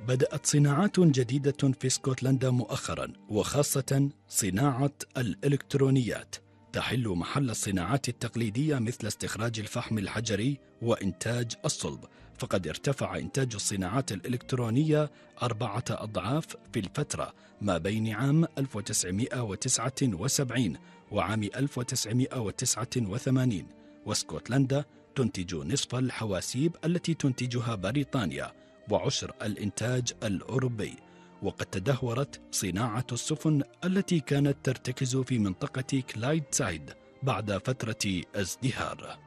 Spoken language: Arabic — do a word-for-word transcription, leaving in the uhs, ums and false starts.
بدأت صناعات جديدة في اسكتلندا مؤخرا، وخاصة صناعة الإلكترونيات تحل محل الصناعات التقليدية مثل استخراج الفحم الحجري وإنتاج الصلب. فقد ارتفع إنتاج الصناعات الإلكترونية أربعة أضعاف في الفترة ما بين عام ألف وتسعمائة وتسعة وسبعين وعام ألف وتسعمائة وتسعة وثمانين. واسكتلندا تنتج نصف الحواسيب التي تنتجها بريطانيا وعشر الإنتاج الأوروبي. وقد تدهورت صناعة السفن التي كانت ترتكز في منطقة كلايدسايد بعد فترة ازدهار.